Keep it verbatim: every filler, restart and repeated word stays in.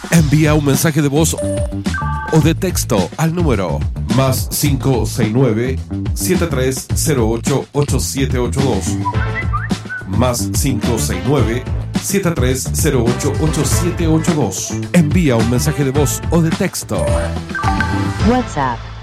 Envía un mensaje de voz o de texto al número más cinco seis nueve, siete tres cero ocho, ocho siete ocho dos. Más cinco seis nueve, siete tres cero ocho, ocho siete ocho dos. Envía un mensaje de voz o de texto. WhatsApp